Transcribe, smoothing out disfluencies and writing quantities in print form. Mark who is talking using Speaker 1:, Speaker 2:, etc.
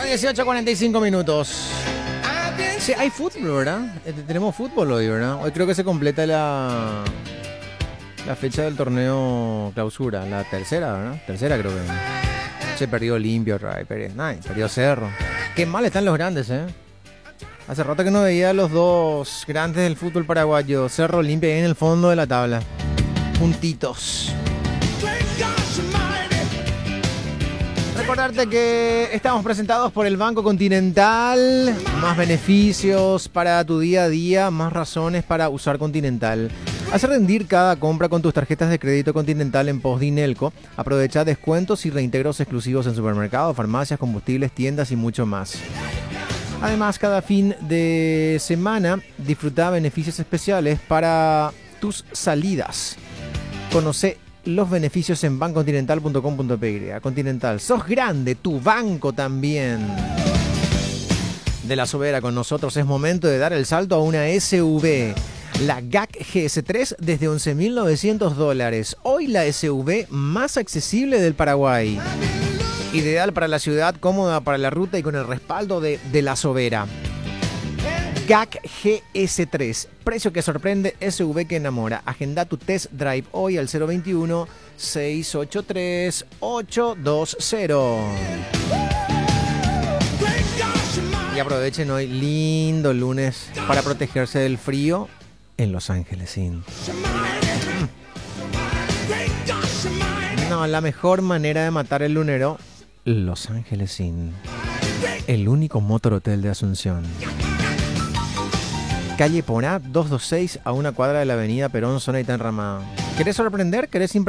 Speaker 1: 18:45 minutos. Sí, hay fútbol, ¿verdad? Tenemos fútbol hoy, ¿verdad? Hoy creo que se completa la fecha del torneo clausura, la tercera, ¿verdad? Tercera creo que. Se perdió limpio, perdió Cerro. Qué mal están los grandes, ¿eh? Hace rato que no veía a los dos grandes del fútbol paraguayo, Cerro Limpia ahí en el fondo de la tabla. Juntitos. Recordarte que estamos presentados por el Banco Continental. Más beneficios para tu día a día, más razones para usar Continental. Haz rendir cada compra con tus tarjetas de crédito Continental en Postdinelco. Aprovecha descuentos y reintegros exclusivos en supermercados, farmacias, combustibles, tiendas y mucho más. Además, cada fin de semana disfruta beneficios especiales para tus salidas. Conoce los beneficios en bancocontinental.com.py. Continental, sos grande, tu banco también. De la Sobera con nosotros es momento de dar el salto a una SUV. La GAC GS3 desde $11.900. Hoy la SUV más accesible del Paraguay. Ideal para la ciudad, cómoda para la ruta y con el respaldo de la Sobera. GAC GS3, precio que sorprende, SUV que enamora. Agenda tu test drive hoy al 021-683-820. Y aprovechen hoy, lindo lunes, para protegerse del frío en Los Ángeles Inn. No, la mejor manera de matar el lunero, Los Ángeles Inn. El único motor hotel de Asunción. Calle Poná, 226, a una cuadra de la avenida Perón, zona Ita Enramada. ¿Querés sorprender? ¿Querés